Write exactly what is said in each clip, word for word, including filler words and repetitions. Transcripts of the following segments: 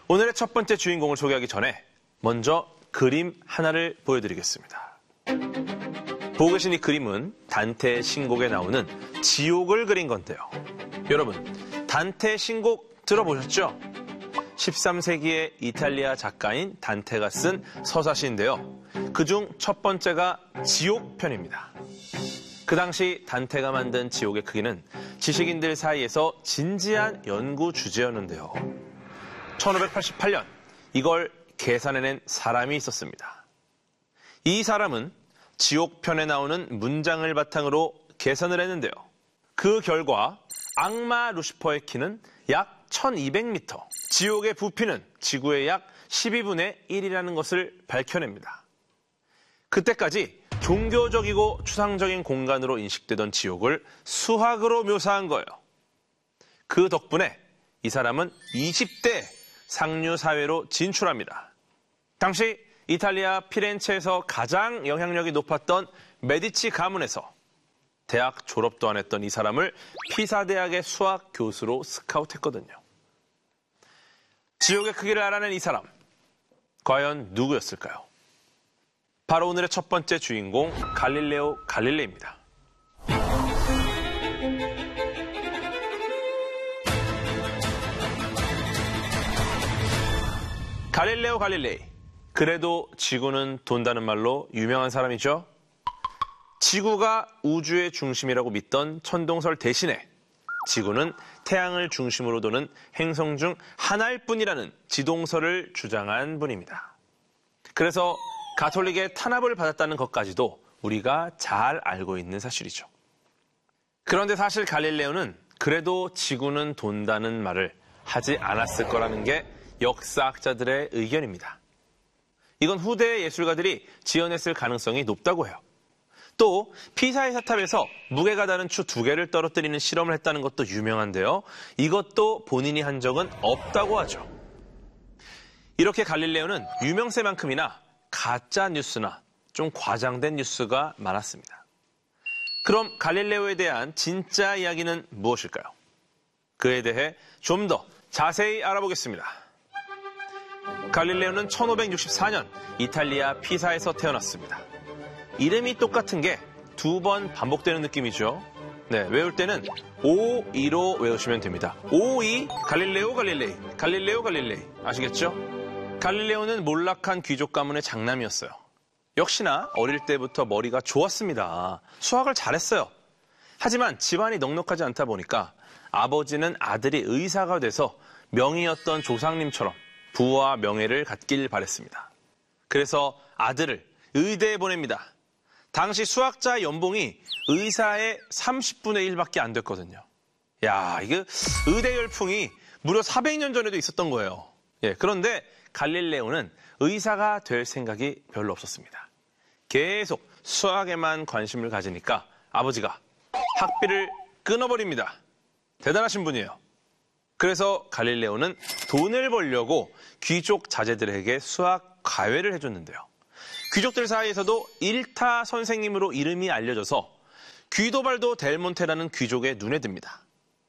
오늘의 첫 번째 주인공을 소개하기 전에 먼저 그림 하나를 보여드리겠습니다. 보고 계신 이 그림은 단테의 신곡에 나오는 지옥을 그린 건데요. 여러분, 단테의 신곡 들어보셨죠? 십삼 세기의 이탈리아 작가인 단테가 쓴 서사시인데요. 그중 첫 번째가 지옥편입니다. 그 당시 단테가 만든 지옥의 크기는 지식인들 사이에서 진지한 연구 주제였는데요. 천오백팔십팔 년 이걸 계산해낸 사람이 있었습니다. 이 사람은 지옥편에 나오는 문장을 바탕으로 계산을 했는데요. 그 결과 악마 루시퍼의 키는 약 천이백 미터, 지옥의 부피는 지구의 약 십이분의 일이라는 것을 밝혀냅니다. 그때까지 종교적이고 추상적인 공간으로 인식되던 지옥을 수학으로 묘사한 거예요. 그 덕분에 이 사람은 이십 대 상류 사회로 진출합니다. 당시 이탈리아 피렌체에서 가장 영향력이 높았던 메디치 가문에서 대학 졸업도 안 했던 이 사람을 피사 대학의 수학 교수로 스카우트했거든요. 지옥의 크기를 알아낸 이 사람, 과연 누구였을까요? 바로 오늘의 첫 번째 주인공 갈릴레오 갈릴레이입니다. 갈릴레오 갈릴레이, 그래도 지구는 돈다는 말로 유명한 사람이죠. 지구가 우주의 중심이라고 믿던 천동설 대신에 지구는 태양을 중심으로 도는 행성 중 하나일 뿐이라는 지동설을 주장한 분입니다. 그래서 가톨릭의 탄압을 받았다는 것까지도 우리가 잘 알고 있는 사실이죠. 그런데 사실 갈릴레오는 그래도 지구는 돈다는 말을 하지 않았을 거라는 게 역사학자들의 의견입니다. 이건 후대의 예술가들이 지어냈을 가능성이 높다고 해요. 또 피사의 사탑에서 무게가 다른 추 두 개를 떨어뜨리는 실험을 했다는 것도 유명한데요. 이것도 본인이 한 적은 없다고 하죠. 이렇게 갈릴레오는 유명세만큼이나 가짜 뉴스나 좀 과장된 뉴스가 많았습니다. 그럼 갈릴레오에 대한 진짜 이야기는 무엇일까요? 그에 대해 좀 더 자세히 알아보겠습니다. 갈릴레오는 천오백육십사 년 이탈리아 피사에서 태어났습니다. 이름이 똑같은 게 두 번 반복되는 느낌이죠. 네, 외울 때는 오이로 외우시면 됩니다. 오이, 갈릴레오 갈릴레이, 갈릴레오 갈릴레이. 아시겠죠? 갈릴레오는 몰락한 귀족 가문의 장남이었어요. 역시나 어릴 때부터 머리가 좋았습니다. 수학을 잘했어요. 하지만 집안이 넉넉하지 않다 보니까 아버지는 아들이 의사가 돼서 명의였던 조상님처럼 부와 명예를 갖길 바랬습니다. 그래서 아들을 의대에 보냅니다. 당시 수학자의 연봉이 의사의 삼십분의 일밖에 안 됐거든요. 야, 이거 의대 열풍이 무려 사백 년 전에도 있었던 거예요. 예, 그런데 갈릴레오는 의사가 될 생각이 별로 없었습니다. 계속 수학에만 관심을 가지니까 아버지가 학비를 끊어버립니다. 대단하신 분이에요. 그래서 갈릴레오는 돈을 벌려고 귀족 자제들에게 수학 과외를 해줬는데요. 귀족들 사이에서도 일타 선생님으로 이름이 알려져서 귀도발도 델몬테라는 귀족의 눈에 듭니다.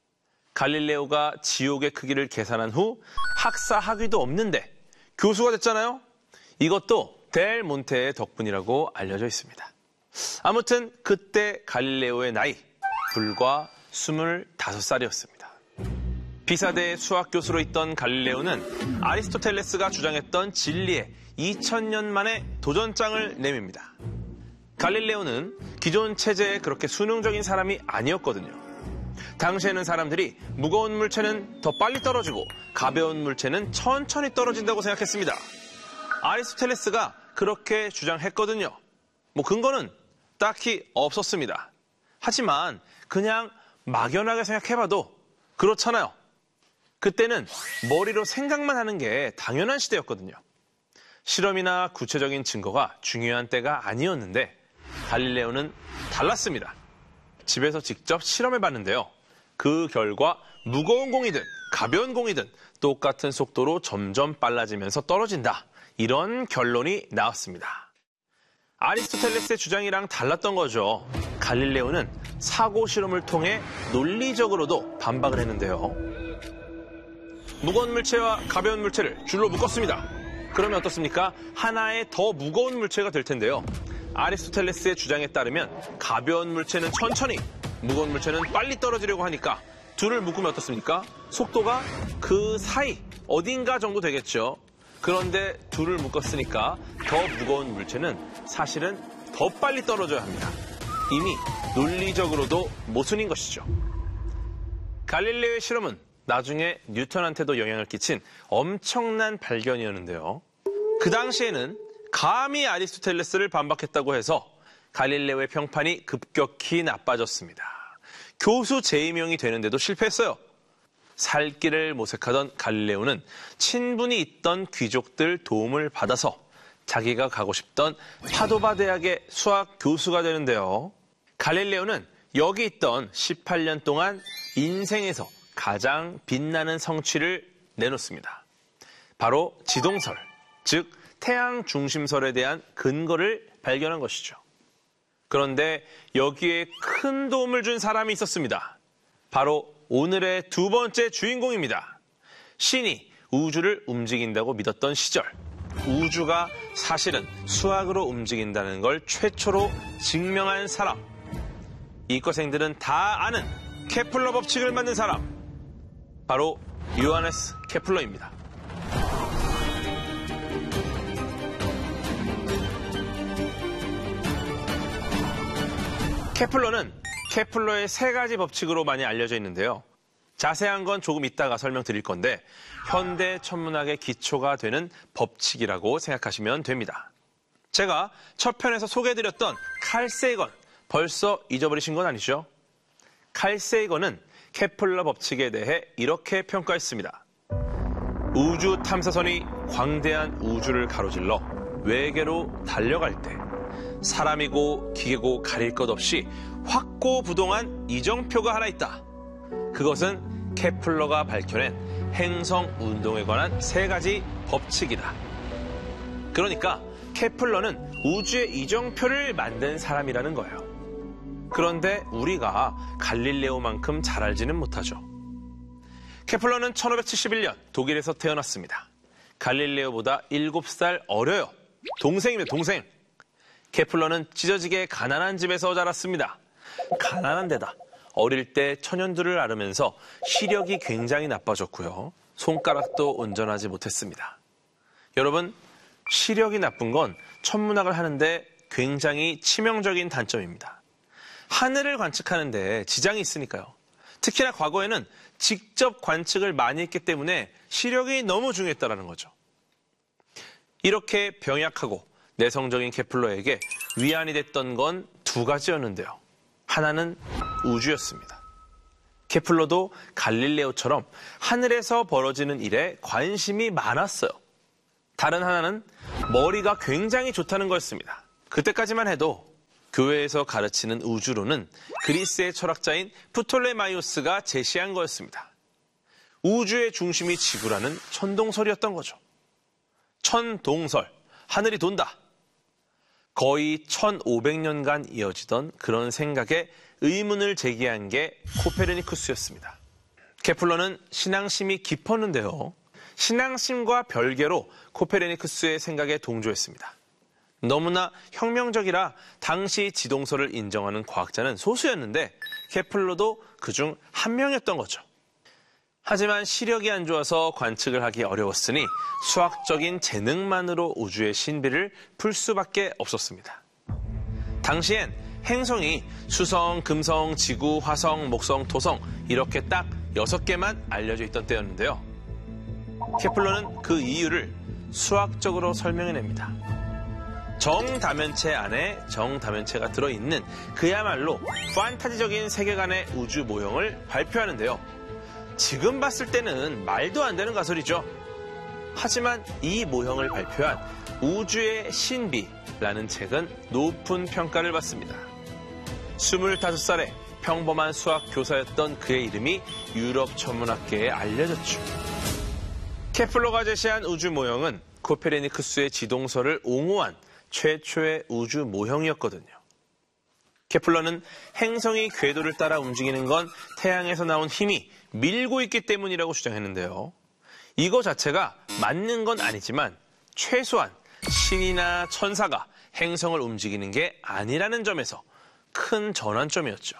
갈릴레오가 지옥의 크기를 계산한 후 학사 학위도 없는데 교수가 됐잖아요. 이것도 델몬테의 덕분이라고 알려져 있습니다. 아무튼 그때 갈릴레오의 나이 불과 스물다섯 살이었습니다. 피사대의 수학 교수로 있던 갈릴레오는 아리스토텔레스가 주장했던 진리에 이천 년 만에 도전장을 내밉니다. 갈릴레오는 기존 체제에 그렇게 수능적인 사람이 아니었거든요. 당시에는 사람들이 무거운 물체는 더 빨리 떨어지고 가벼운 물체는 천천히 떨어진다고 생각했습니다. 아리스토텔레스가 그렇게 주장했거든요. 뭐 근거는 딱히 없었습니다. 하지만 그냥 막연하게 생각해봐도 그렇잖아요. 그때는 머리로 생각만 하는 게 당연한 시대였거든요. 실험이나 구체적인 증거가 중요한 때가 아니었는데 갈릴레오는 달랐습니다. 집에서 직접 실험해봤는데요. 그 결과 무거운 공이든 가벼운 공이든 똑같은 속도로 점점 빨라지면서 떨어진다. 이런 결론이 나왔습니다. 아리스토텔레스의 주장이랑 달랐던 거죠. 갈릴레오는 사고 실험을 통해 논리적으로도 반박을 했는데요. 무거운 물체와 가벼운 물체를 줄로 묶었습니다. 그러면 어떻습니까? 하나의 더 무거운 물체가 될 텐데요. 아리스토텔레스의 주장에 따르면 가벼운 물체는 천천히, 무거운 물체는 빨리 떨어지려고 하니까 둘을 묶으면 어떻습니까? 속도가 그 사이 어딘가 정도 되겠죠. 그런데 둘을 묶었으니까 더 무거운 물체는 사실은 더 빨리 떨어져야 합니다. 이미 논리적으로도 모순인 것이죠. 갈릴레오의 실험은 나중에 뉴턴한테도 영향을 끼친 엄청난 발견이었는데요. 그 당시에는 감히 아리스토텔레스를 반박했다고 해서 갈릴레오의 평판이 급격히 나빠졌습니다. 교수 재임용이 되는데도 실패했어요. 살 길을 모색하던 갈릴레오는 친분이 있던 귀족들 도움을 받아서 자기가 가고 싶던 파도바 대학의 수학 교수가 되는데요. 갈릴레오는 여기 있던 십팔 년 동안 인생에서 가장 빛나는 성취를 내놓습니다. 바로 지동설, 즉 태양 중심설에 대한 근거를 발견한 것이죠. 그런데 여기에 큰 도움을 준 사람이 있었습니다. 바로 오늘의 두 번째 주인공입니다. 신이 우주를 움직인다고 믿었던 시절, 우주가 사실은 수학으로 움직인다는 걸 최초로 증명한 사람. 이과생들은 다 아는 케플러 법칙을 만든 사람. 바로 요하네스 케플러입니다. 케플러는 케플러의 세 가지 법칙으로 많이 알려져 있는데요. 자세한 건 조금 이따가 설명드릴 건데 현대 천문학의 기초가 되는 법칙이라고 생각하시면 됩니다. 제가 첫 편에서 소개해드렸던 칼 세이건, 벌써 잊어버리신 건 아니죠? 칼 세이건은 케플러 법칙에 대해 이렇게 평가했습니다. 우주 탐사선이 광대한 우주를 가로질러 외계로 달려갈 때 사람이고 기계고 가릴 것 없이 확고부동한 이정표가 하나 있다. 그것은 케플러가 밝혀낸 행성 운동에 관한 세 가지 법칙이다. 그러니까 케플러는 우주의 이정표를 만든 사람이라는 거예요. 그런데 우리가 갈릴레오만큼 잘 알지는 못하죠. 케플러는 천오백칠십일 년 독일에서 태어났습니다. 갈릴레오보다 일곱 살 어려요. 동생입니다, 동생. 케플러는 찢어지게 가난한 집에서 자랐습니다. 가난한 데다 어릴 때 천연두를 앓으면서 시력이 굉장히 나빠졌고요. 손가락도 온전하지 못했습니다. 여러분, 시력이 나쁜 건 천문학을 하는데 굉장히 치명적인 단점입니다. 하늘을 관측하는데 지장이 있으니까요. 특히나 과거에는 직접 관측을 많이 했기 때문에 시력이 너무 중요했다는 거죠. 이렇게 병약하고 내성적인 케플러에게 위안이 됐던 건 두 가지였는데요. 하나는 우주였습니다. 케플러도 갈릴레오처럼 하늘에서 벌어지는 일에 관심이 많았어요. 다른 하나는 머리가 굉장히 좋다는 거였습니다. 그때까지만 해도 교회에서 가르치는 우주론은 그리스의 철학자인 프톨레마이오스가 제시한 거였습니다. 우주의 중심이 지구라는 천동설이었던 거죠. 천동설, 하늘이 돈다. 거의 천오백 년간 이어지던 그런 생각에 의문을 제기한 게 코페르니쿠스였습니다. 케플러는 신앙심이 깊었는데요. 신앙심과 별개로 코페르니쿠스의 생각에 동조했습니다. 너무나 혁명적이라 당시 지동설을 인정하는 과학자는 소수였는데 케플러도 그중 한 명이었던 거죠. 하지만 시력이 안 좋아서 관측을 하기 어려웠으니 수학적인 재능만으로 우주의 신비를 풀 수밖에 없었습니다. 당시엔 행성이 수성, 금성, 지구, 화성, 목성, 토성 이렇게 딱 여섯 개만 알려져 있던 때였는데요. 케플러는 그 이유를 수학적으로 설명해냅니다. 정다면체 안에 정다면체가 들어있는 그야말로 판타지적인 세계관의 우주 모형을 발표하는데요. 지금 봤을 때는 말도 안 되는 가설이죠. 하지만 이 모형을 발표한 우주의 신비라는 책은 높은 평가를 받습니다. 스물다섯 살에 평범한 수학 교사였던 그의 이름이 유럽 천문학계에 알려졌죠. 케플러가 제시한 우주 모형은 코페르니쿠스의 지동설을 옹호한 최초의 우주 모형이었거든요. 케플러는 행성이 궤도를 따라 움직이는 건 태양에서 나온 힘이 밀고 있기 때문이라고 주장했는데요. 이거 자체가 맞는 건 아니지만 최소한 신이나 천사가 행성을 움직이는 게 아니라는 점에서 큰 전환점이었죠.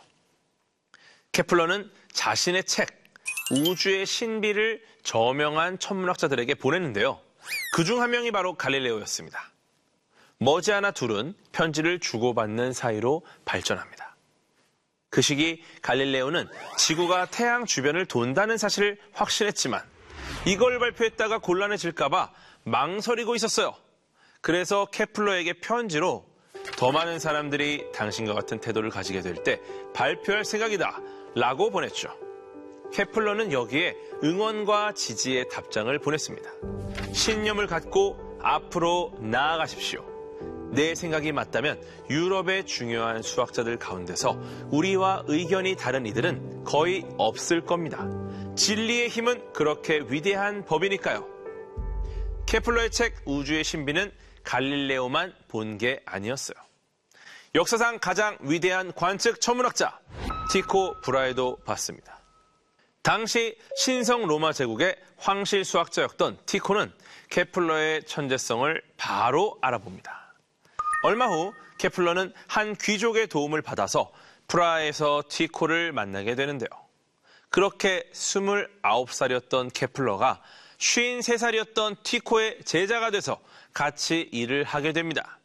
케플러는 자신의 책 우주의 신비를 저명한 천문학자들에게 보냈는데요. 그중 한 명이 바로 갈릴레오였습니다. 머지않아 둘은 편지를 주고받는 사이로 발전합니다. 그 시기 갈릴레오는 지구가 태양 주변을 돈다는 사실을 확신했지만 이걸 발표했다가 곤란해질까 봐 망설이고 있었어요. 그래서 케플러에게 편지로 더 많은 사람들이 당신과 같은 태도를 가지게 될 때 발표할 생각이다 라고 보냈죠. 케플러는 여기에 응원과 지지의 답장을 보냈습니다. 신념을 갖고 앞으로 나아가십시오. 내 생각이 맞다면 유럽의 중요한 수학자들 가운데서 우리와 의견이 다른 이들은 거의 없을 겁니다. 진리의 힘은 그렇게 위대한 법이니까요. 케플러의 책 우주의 신비는 갈릴레오만 본 게 아니었어요. 역사상 가장 위대한 관측 천문학자 티코 브라헤도 봤습니다. 당시 신성 로마 제국의 황실 수학자였던 티코는 케플러의 천재성을 바로 알아봅니다. 얼마 후 케플러는 한 귀족의 도움을 받아서 프라하에서 티코를 만나게 되는데요. 그렇게 스물아홉 살이었던 케플러가 쉰세 살이었던 티코의 제자가 돼서 같이 일을 하게 됩니다.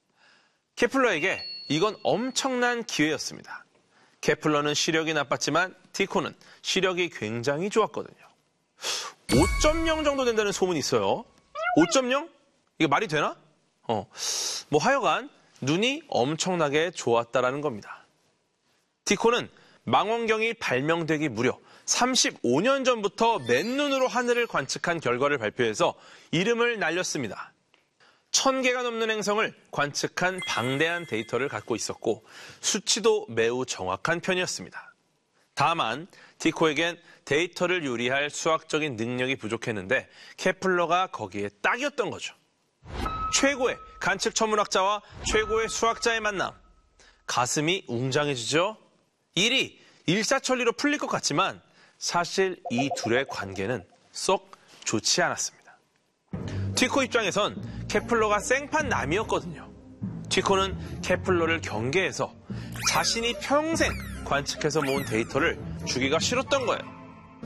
케플러에게 이건 엄청난 기회였습니다. 케플러는 시력이 나빴지만 티코는 시력이 굉장히 좋았거든요. 오 점 영 정도 된다는 소문이 있어요. 오 점 영? 이게 말이 되나? 어, 뭐 하여간 눈이 엄청나게 좋았다라는 겁니다. 티코는 망원경이 발명되기 무려 삼십오 년 전부터 맨눈으로 하늘을 관측한 결과를 발표해서 이름을 날렸습니다. 천 개가 넘는 행성을 관측한 방대한 데이터를 갖고 있었고 수치도 매우 정확한 편이었습니다. 다만 티코에겐 데이터를 요리할 수학적인 능력이 부족했는데 케플러가 거기에 딱이었던 거죠. 최고의 관측 천문학자와 최고의 수학자의 만남. 가슴이 웅장해지죠? 일이 일사천리로 풀릴 것 같지만 사실 이 둘의 관계는 썩 좋지 않았습니다. 티코 입장에선 케플러가 생판남이었거든요. 티코는 케플러를 경계해서 자신이 평생 관측해서 모은 데이터를 주기가 싫었던 거예요.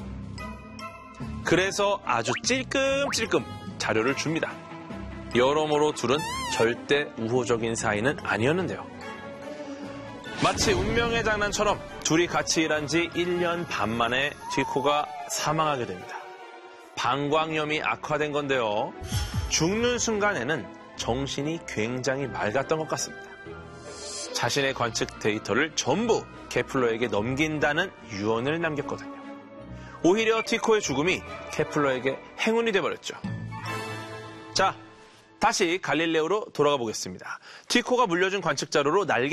그래서 아주 찔끔찔끔 자료를 줍니다. 여러모로 둘은 절대 우호적인 사이는 아니었는데요. 마치 운명의 장난처럼 둘이 같이 일한 지 일 년 반 만에 티코가 사망하게 됩니다. 방광염이 악화된 건데요. 죽는 순간에는 정신이 굉장히 맑았던 것 같습니다. 자신의 관측 데이터를 전부 케플러에게 넘긴다는 유언을 남겼거든요. 오히려 티코의 죽음이 케플러에게 행운이 돼버렸죠. 자, 다시 갈릴레오로 돌아가 보겠습니다. 티코가 물려준 관측 자료로 날개